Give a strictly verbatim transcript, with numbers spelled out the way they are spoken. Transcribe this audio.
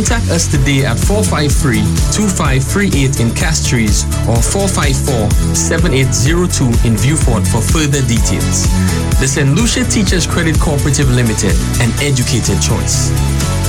Contact us today at four five three, two five three eight in Castries or four five four, seven eight zero two in Viewfort for further details. The Saint Lucia Teachers Credit Cooperative Limited, an educated choice.